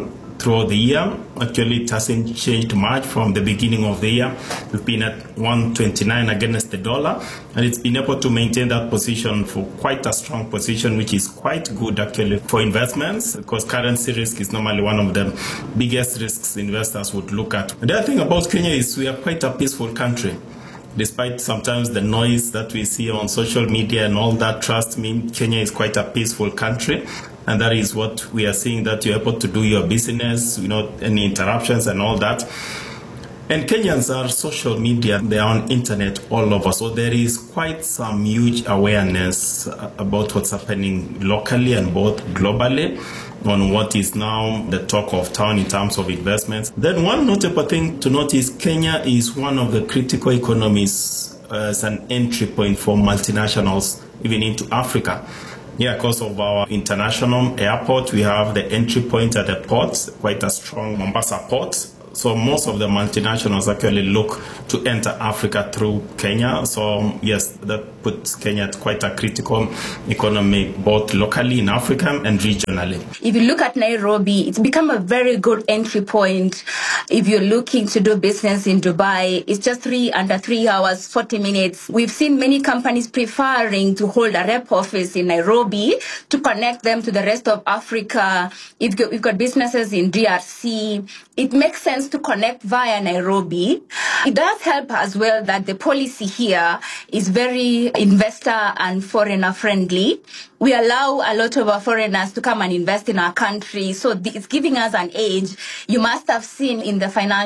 Speaker 26: throughout the year. Actually, it hasn't changed much from the beginning of the year. We've been at 129 against the dollar, and it's been able to maintain that position for quite a strong position, which is quite good actually for investments, because currency risk is normally one of the biggest risks investors would look at. The other thing about Kenya is we are quite a peaceful country. Despite sometimes the noise that we see on social media and all that, trust me, Kenya is quite a peaceful country. And that is what we are seeing, that you're able to do your business, any interruptions and all that. And Kenyans are social media, they are on internet all over. So there is quite some huge awareness about what's happening locally and both globally on what is now the talk of town in terms of investments. Then one notable thing to note is Kenya is one of the critical economies as an entry point for multinationals even into Africa. Yeah, because of our international airport, we have the entry point at the ports, quite a strong Mombasa port. So most of the multinationals actually look to enter Africa through Kenya. So yes, that puts Kenya at quite a critical economy, both locally in Africa and regionally.
Speaker 17: If you look at Nairobi, it's become a very good entry point. If you're looking to do business in Dubai, it's just under 3 hours, 40 minutes. We've seen many companies preferring to hold a rep office in Nairobi to connect them to the rest of Africa. If you've got businesses in DRC, it makes sense to connect via Nairobi. It does help as well that the policy here is very investor and foreigner friendly. We allow a lot of our foreigners to come and invest in our country. So it's giving us an edge. You must have seen even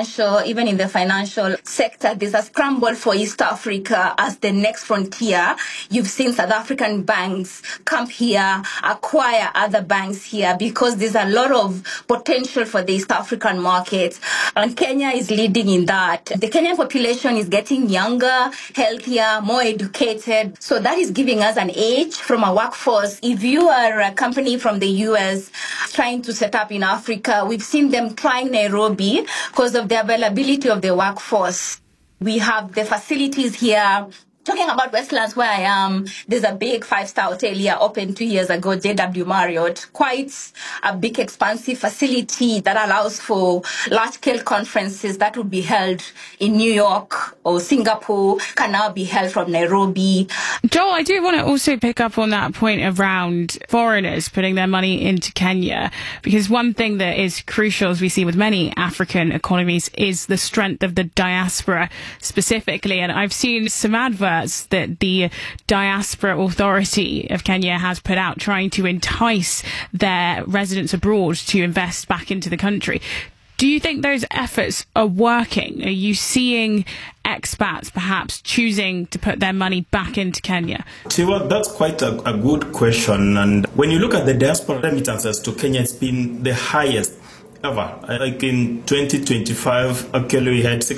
Speaker 17: in the financial sector, there's a scramble for East Africa as the next frontier. You've seen South African banks come here, acquire other banks here, because there's a lot of potential for the East African market. And Kenya is leading in that. The Kenyan population is getting younger, healthier, more educated. So that is giving us an edge from a workforce. If you are a company from the US trying to set up in Africa, we've seen them trying Nairobi because of the availability of the workforce. We have the facilities here. Talking about Westlands, where I am, there's a big 5-star hotel here opened 2 years ago, JW Marriott. Quite a big, expansive facility that allows for large-scale conferences that would be held in New York or Singapore, can now be held from Nairobi.
Speaker 24: Joel, I do want to also pick up on that point around foreigners putting their money into Kenya, because one thing that is crucial, as we see with many African economies, is the strength of the diaspora specifically. And I've seen some adverts that the Diaspora Authority of Kenya has put out trying to entice their residents abroad to invest back into the country. Do you think those efforts are working? Are you seeing expats perhaps choosing to put their money back into Kenya?
Speaker 26: Tiwa, that's quite a good question. And when you look at the diaspora remittances to Kenya, it's been the highest ever. Like in 2025, actually we had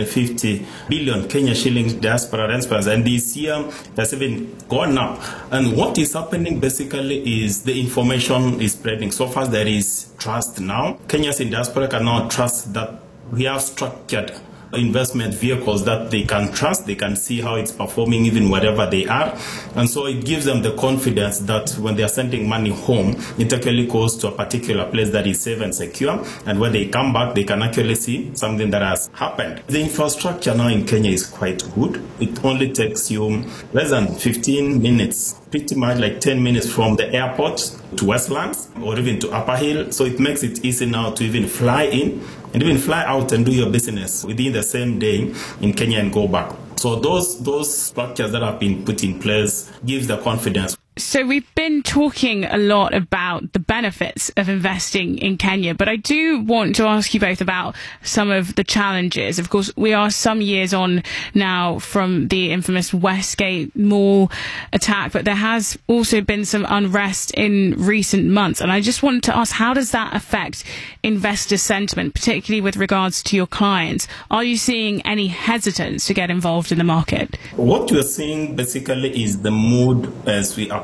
Speaker 26: 650 billion Kenya shillings diaspora remittances, and this year has even gone up. And what is happening basically is the information is spreading. So far there is trust now. Kenyans in diaspora can now trust that we have structured investment vehicles that they can trust. They can see how it's performing even wherever they are. And so it gives them the confidence that when they are sending money home, it actually goes to a particular place that is safe and secure. And when they come back, they can actually see something that has happened. The infrastructure now in Kenya is quite good. It only takes you less than 15 minutes, pretty much like 10 minutes from the airport to Westlands or even to Upper Hill. So it makes it easy now to even fly in and even fly out and do your business within the same day in Kenya and go back. So those structures that have been put in place gives the confidence.
Speaker 24: So we've been talking a lot about the benefits of investing in Kenya, but I do want to ask you both about some of the challenges. Of course, we are some years on now from the infamous Westgate Mall attack, but there has also been some unrest in recent months. And I just wanted to ask, how does that affect investor sentiment, particularly with regards to your clients? Are you seeing any hesitance to get involved in the market?
Speaker 26: What we're seeing basically is the mood as we approach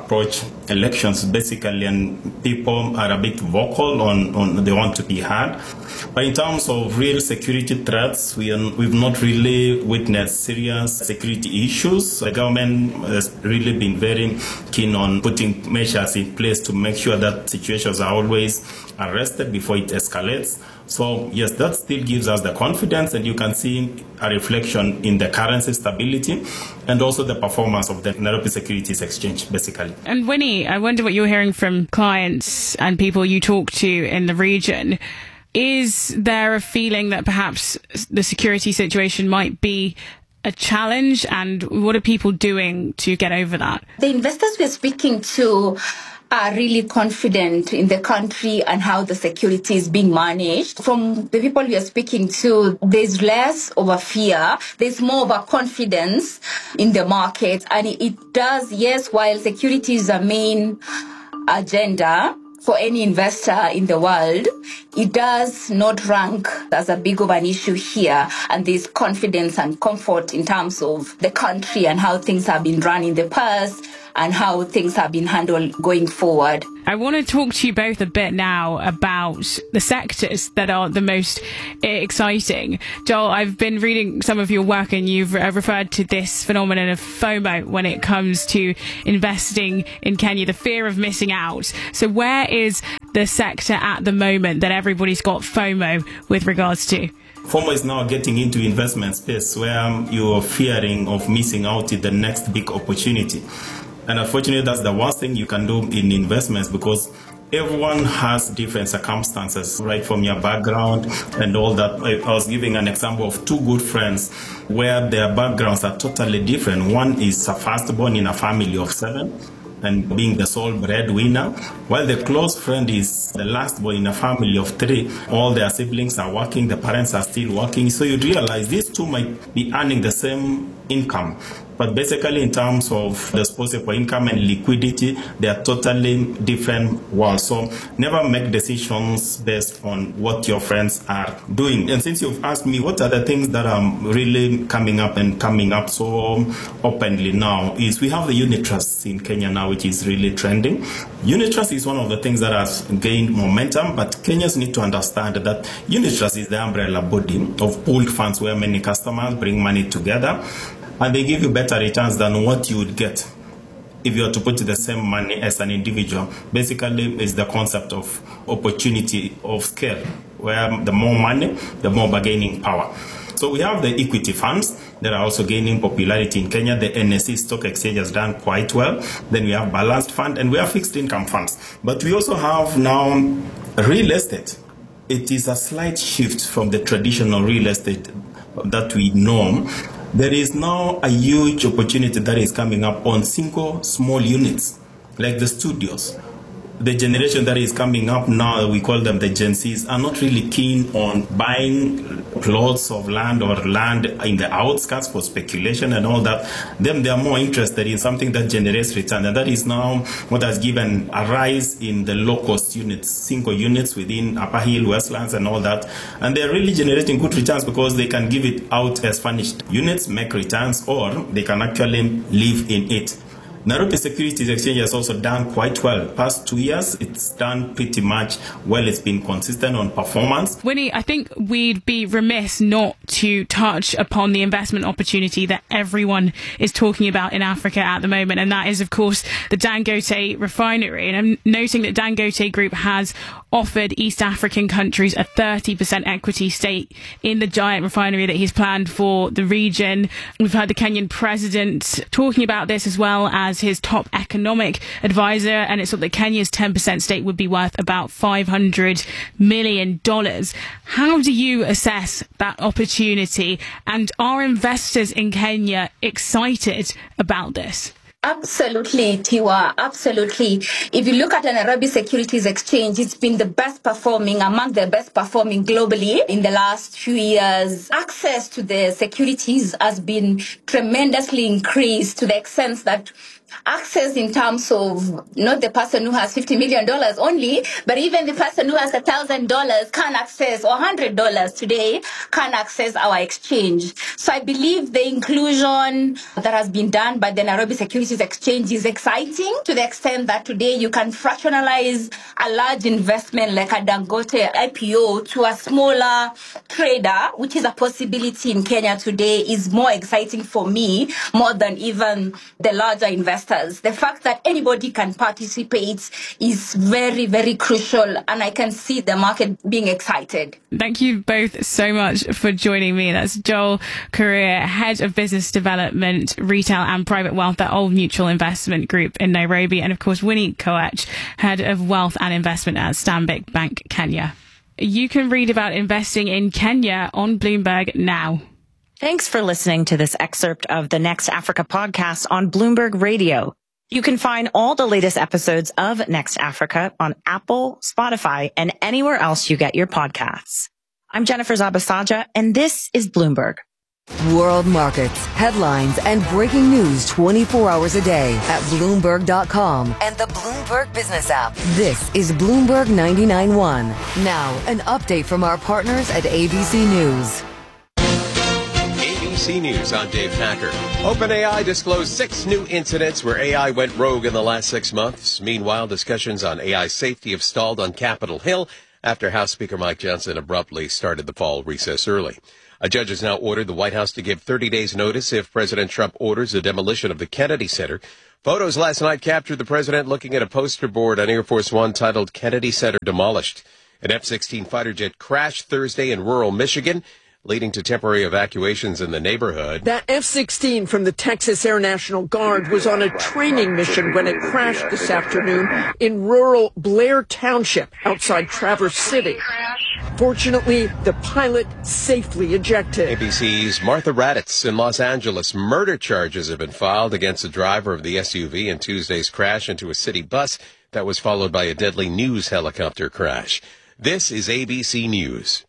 Speaker 26: approach elections basically, and people are a bit vocal on they want to be heard. But in terms of real security threats, we've not really witnessed serious security issues. The government has really been very keen on putting measures in place to make sure that situations are always arrested before it escalates. So yes, that still gives us the confidence, and you can see a reflection in the currency stability and also the performance of the Nairobi Securities Exchange, basically.
Speaker 24: And Winnie, I wonder what you're hearing from clients and people you talk to in the region. Is there a feeling that perhaps the security situation might be a challenge, and what are people doing to get over that?
Speaker 17: The investors we're speaking to are really confident in the country and how the security is being managed. From the people we are speaking to, there's less of a fear. There's more of a confidence in the market. And it does, yes, while security is a main agenda for any investor in the world, it does not rank as a big of an issue here. And there's confidence and comfort in terms of the country and how things have been run in the past and how things have been handled going forward.
Speaker 24: I want to talk to you both a bit now about the sectors that are the most exciting. Joel, I've been reading some of your work, and you've referred to this phenomenon of FOMO when it comes to investing in Kenya, the fear of missing out. So where is the sector at the moment that everybody's got FOMO with regards to?
Speaker 26: FOMO is now getting into investment space where you're fearing of missing out in the next big opportunity. And unfortunately, that's the worst thing you can do in investments, because everyone has different circumstances, right, from your background and all that. I was giving an example of two good friends where their backgrounds are totally different. One is a firstborn in a family of 7 and being the sole breadwinner, while the close friend is the lastborn in a family of 3. All their siblings are working, the parents are still working. So you realize these two might be earning the same income, but basically in terms of disposable income and liquidity, they are totally different worlds. So never make decisions based on what your friends are doing. And since you've asked me what are the things that are really coming up so openly now, is we have the unit trusts in Kenya now, which is really trending. Unit trust is one of the things that has gained momentum, but Kenyans need to understand that unit trust is the umbrella body of pooled funds where many customers bring money together, and they give you better returns than what you would get if you were to put the same money as an individual. Basically, it's the concept of opportunity of scale, where the more money, the more bargaining power. So we have the equity funds that are also gaining popularity in Kenya. The NSE Stock Exchange has done quite well. Then we have balanced fund, and we have fixed income funds. But we also have now real estate. It is a slight shift from the traditional real estate that we know. There is now a huge opportunity that is coming up on single small units, like the studios. The generation that is coming up now, we call them the Gen Zs, are not really keen on buying plots of land or land in the outskirts for speculation and all that. Them, they are more interested in something that generates return. And that is now what has given a rise in the low-cost units, single units within Upper Hill, Westlands and all that. And they're really generating good returns because they can give it out as furnished units, make returns, or they can actually live in it. Nairobi Securities Exchange has also done quite well. Past 2 years, it's done pretty much well. It's been consistent on performance.
Speaker 24: Winnie, I think we'd be remiss not to touch upon the investment opportunity that everyone is talking about in Africa at the moment, and that is, of course, the Dangote refinery. And I'm noting that Dangote Group has offered East African countries a 30% equity stake in the giant refinery that he's planned for the region. We've heard the Kenyan president talking about this, as well as his top economic advisor, and it's thought that Kenya's 10% stake would be worth about $500 million. How do you assess that opportunity, and are investors in Kenya excited about this?
Speaker 17: Absolutely, Tiwa, absolutely. If you look at the Nairobi Securities Exchange, it's been the best performing, among the best performing globally in the last few years. Access to the securities has been tremendously increased to the extent that access in terms of not the person who has $50 million only, but even the person who has $1,000 can access, or $100 today can access our exchange. So I believe the inclusion that has been done by the Nairobi Securities Exchange is exciting to the extent that today you can fractionalize a large investment like a Dangote IPO to a smaller trader, which is a possibility in Kenya today, is more exciting for me more than even the larger investors. The fact that anybody can participate is very, very crucial, and I can see the market being excited.
Speaker 24: Thank you both so much for joining me. That's Joel Kuria, Head of Business Development, Retail and Private Wealth at Old Mutual Investment Group in Nairobi, and of course Winnie Koech, Head of Wealth and Investment at Stanbic Bank Kenya. You can read about investing in Kenya on Bloomberg now.
Speaker 6: Thanks for listening to this excerpt of the Next Africa podcast on Bloomberg Radio. You can find all the latest episodes of Next Africa on Apple, Spotify, and anywhere else you get your podcasts. I'm Jennifer Zabasaja, and this is Bloomberg.
Speaker 9: World markets, headlines, and breaking news 24 hours a day at Bloomberg.com and the Bloomberg Business app. This is Bloomberg 99.1. Now, an update from our partners at ABC News.
Speaker 4: ABC News, I'm Dave Packer. OpenAI disclosed 6 new incidents where AI went rogue in the last 6 months. Meanwhile, discussions on AI safety have stalled on Capitol Hill after House Speaker Mike Johnson abruptly started the fall recess early. A judge has now ordered the White House to give 30 days notice if President Trump orders the demolition of the Kennedy Center. Photos last night captured the president looking at a poster board on Air Force One titled Kennedy Center Demolished. An F-16 fighter jet crashed Thursday in rural Michigan, leading to temporary evacuations in the neighborhood.
Speaker 8: That F-16 from the Texas Air National Guard was on a training mission when it crashed this afternoon in rural Blair Township outside Traverse City. Fortunately, the pilot safely ejected.
Speaker 4: ABC's Martha Raddatz in Los Angeles. Murder charges have been filed against the driver of the SUV in Tuesday's crash into a city bus that was followed by a deadly news helicopter crash. This is ABC News.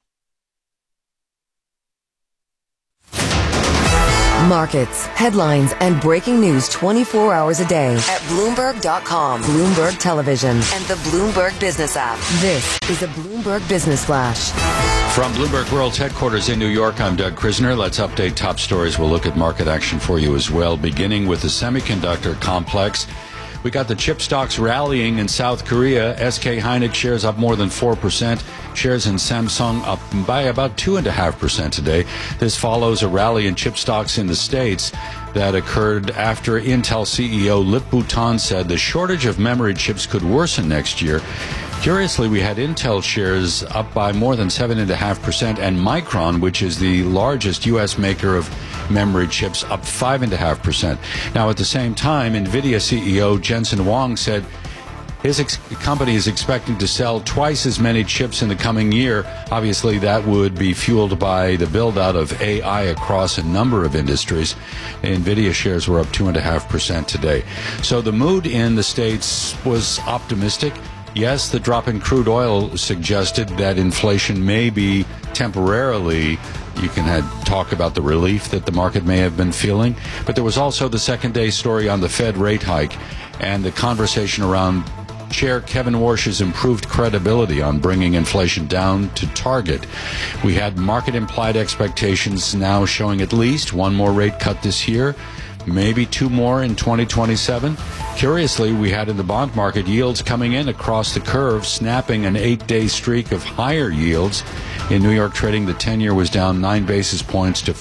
Speaker 9: Markets, headlines, and breaking news 24 hours a day at Bloomberg.com, Bloomberg Television, and the Bloomberg Business app. This is a Bloomberg Business Flash.
Speaker 13: From Bloomberg World's headquarters in New York, I'm Doug Krisner. Let's update top stories. We'll look at market action for you as well, beginning with the semiconductor complex. We got the chip stocks rallying in South Korea. SK Hynix shares up more than 4%. Shares in Samsung up by about 2.5% today. This follows a rally in chip stocks in the States that occurred after Intel CEO Lip-Bu Tan said the shortage of memory chips could worsen next year. Curiously, we had Intel shares up by more than 7.5%, and Micron, which is the largest U.S. maker of memory chips, up 5.5%. Now, at the same time, NVIDIA CEO Jensen Huang said his company is expecting to sell twice as many chips in the coming year. Obviously, that would be fueled by the build-out of AI across a number of industries. NVIDIA shares were up 2.5% today. So the mood in the States was optimistic. Yes, the drop in crude oil suggested that inflation may be temporarily. You can talk about the relief that the market may have been feeling. But there was also the second-day story on the Fed rate hike and the conversation around Chair Kevin Warsh's improved credibility on bringing inflation down to target. We had market-implied expectations now showing at least one more rate cut this year, maybe 2 more in 2027. Curiously, we had in the bond market yields coming in across the curve, snapping an 8-day streak of higher yields. In New York trading, the 10-year was down 9 basis points to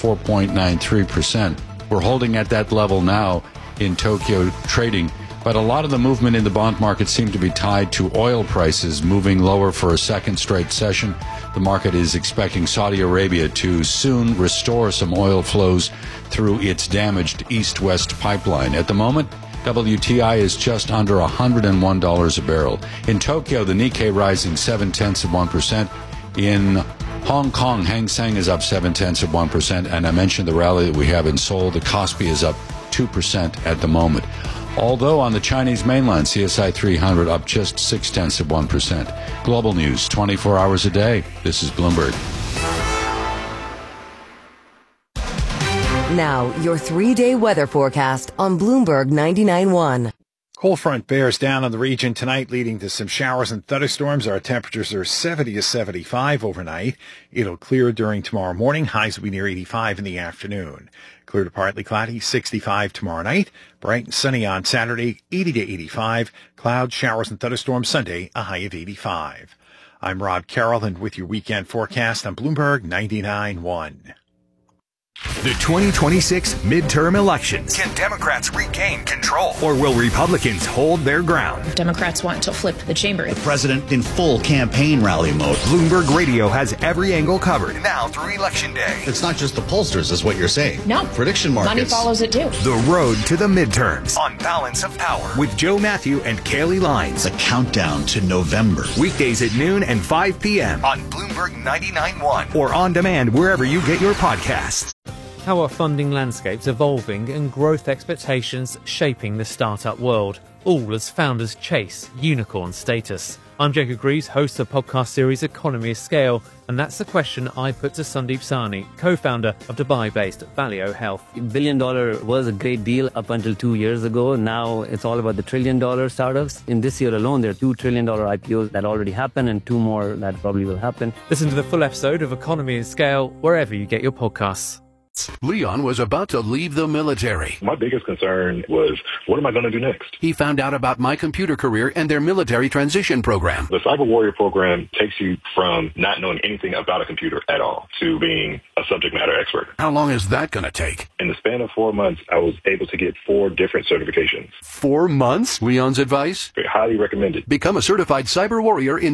Speaker 13: 4.93%. We're holding at that level now in Tokyo trading. But a lot of the movement in the bond market seemed to be tied to oil prices moving lower for a second straight session. The market is expecting Saudi Arabia to soon restore some oil flows through its damaged east-west pipeline. At the moment, WTI is just under $101 a barrel. In Tokyo, the Nikkei rising 0.7%. In Hong Kong, Hang Seng is up 0.7%. And I mentioned the rally that we have in Seoul. The Kospi is up 2% at the moment. Although on the Chinese mainland, CSI 300 up just 0.6%. Global news, 24 hours a day. This is Bloomberg.
Speaker 9: Now, your 3-day weather forecast on Bloomberg 99.1.
Speaker 3: Cold front bears down on the region tonight, leading to some showers and thunderstorms. Our temperatures are 70 to 75 overnight. It'll clear during tomorrow morning. Highs will be near 85 in the afternoon. Clear to partly cloudy, 65 tomorrow night. Bright and sunny on Saturday, 80 to 85. Clouds, showers, and thunderstorms Sunday, a high of 85. I'm Rod Carroll, and with your weekend forecast on Bloomberg 99.1.
Speaker 15: The 2026 midterm elections. Can Democrats regain control? Or will Republicans hold their ground?
Speaker 2: Democrats want to flip the chamber.
Speaker 10: The president in full campaign rally mode.
Speaker 15: Bloomberg Radio has every angle covered now through Election Day.
Speaker 10: It's not just the pollsters, is what you're saying.
Speaker 2: No.
Speaker 10: Prediction markets.
Speaker 2: Money follows it too.
Speaker 15: The road to the midterms on Balance of Power with Joe Matthew and Kaylee Lines.
Speaker 10: The countdown to November.
Speaker 15: Weekdays at noon and 5 p.m. on Bloomberg 99.1 or on demand wherever you get your podcasts.
Speaker 11: How are funding landscapes evolving and growth expectations shaping the startup world, all as founders chase unicorn status? I'm Jacob Greaves, host of the podcast series Economy of Scale, and that's the question I put to Sandeep Sahni, co-founder of Dubai-based Valeo Health.
Speaker 12: $1 billion was a great deal up until 2 years ago. Now it's all about the $1 trillion startups. In this year alone, there are $2 trillion IPOs that already happened and 2 more that probably will happen.
Speaker 11: Listen to the full episode of Economy of Scale wherever you get your podcasts.
Speaker 14: Leon was about to leave the military.
Speaker 23: My biggest concern was, what am I going to do next?
Speaker 14: He found out about My Computer Career and their military transition program.
Speaker 23: The Cyber Warrior program takes you from not knowing anything about a computer at all to being a subject matter expert.
Speaker 14: How long is that going to take?
Speaker 23: In the span of 4 months, I was able to get 4 different certifications.
Speaker 14: 4 months? Leon's advice?
Speaker 23: Highly recommended.
Speaker 14: Become a certified cyber warrior in